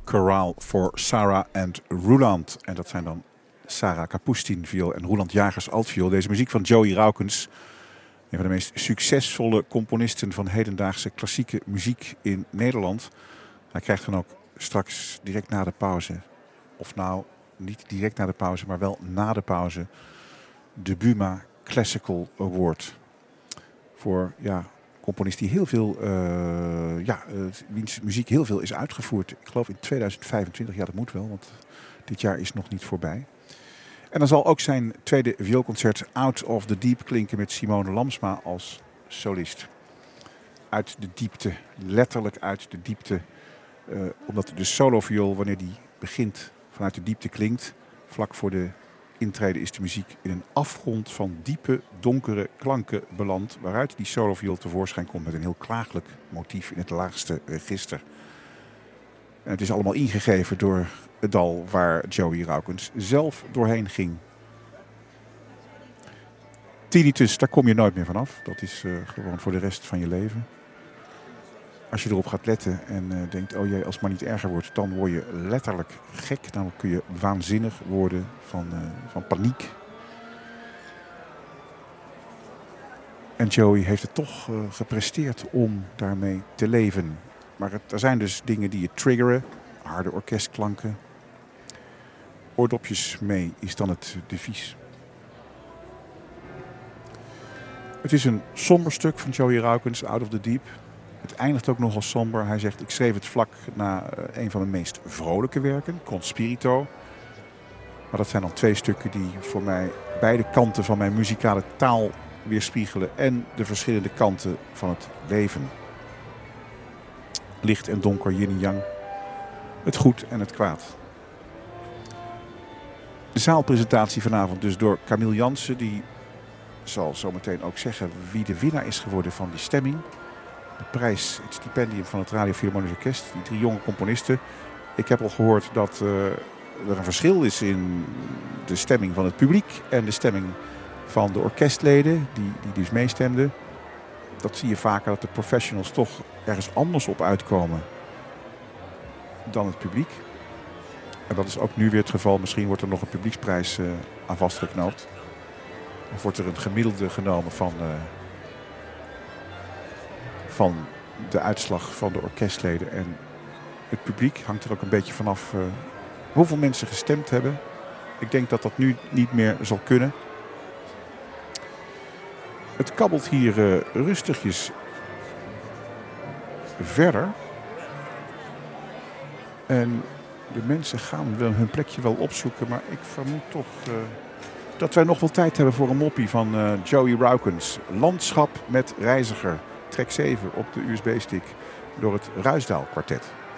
Chorale voor Sarah and Roeland. En dat zijn dan Sarah Kapustin viool en Roeland Jagers altviool. Deze muziek van Joey Raukens. Een van de meest succesvolle componisten van hedendaagse klassieke muziek in Nederland. Hij krijgt dan ook straks direct na de pauze, of nou niet direct na de pauze, maar wel na de pauze, de Buma Classical Award. Voor componist die heel veel, wiens muziek heel veel is uitgevoerd. Ik geloof in 2025, ja dat moet wel, want dit jaar is nog niet voorbij. En dan zal ook zijn tweede vioolconcert Out of the Deep klinken met Simone Lamsma als solist. Uit de diepte, letterlijk uit de diepte. Omdat de soloviool, wanneer die begint, vanuit de diepte klinkt. Vlak voor de intrede is de muziek in een afgrond van diepe, donkere klanken beland. Waaruit die soloviool tevoorschijn komt met een heel klagelijk motief in het laagste register. En het is allemaal ingegeven door het dal waar Joey Raukens zelf doorheen ging. Tinnitus, daar kom je nooit meer vanaf. Dat is gewoon voor de rest van je leven. Als je erop gaat letten en denkt, oh jee, als het maar niet erger wordt, dan word je letterlijk gek. Dan kun je waanzinnig worden van paniek. En Joey heeft het toch gepresteerd om daarmee te leven. Maar er zijn dus dingen die je triggeren. Harde orkestklanken. Oordopjes mee is dan het devies. Het is een somber stuk van Joey Raukens, Out of the Deep. Het eindigt ook nogal somber. Hij zegt, ik schreef het vlak na een van mijn meest vrolijke werken, Conspirito. Maar dat zijn dan twee stukken die voor mij beide kanten van mijn muzikale taal weerspiegelen. En de verschillende kanten van het leven. Licht en donker, yin en yang. Het goed en het kwaad. De zaalpresentatie vanavond dus door Camille Jansen. Die zal zometeen ook zeggen wie de winnaar is geworden van die stemming. De prijs, het stipendium van het Radio Philharmonisch Orkest. Die drie jonge componisten. Ik heb al gehoord dat er een verschil is in de stemming van het publiek. En de stemming van de orkestleden die dus meestemden. Dat zie je vaker, dat de professionals toch ergens anders op uitkomen dan het publiek. En dat is ook nu weer het geval. Misschien wordt er nog een publieksprijs aan vastgeknoopt. Of wordt er een gemiddelde genomen van de uitslag van de orkestleden. En het publiek hangt er ook een beetje vanaf hoeveel mensen gestemd hebben. Ik denk dat dat nu niet meer zal kunnen. Het kabbelt hier rustigjes verder. En de mensen gaan hun plekje wel opzoeken. Maar ik vermoed toch dat wij nog wel tijd hebben voor een moppie van Joey Raukens. Landschap met reiziger. Track 7 op de USB-stick door het Ruisdaal Kwartet.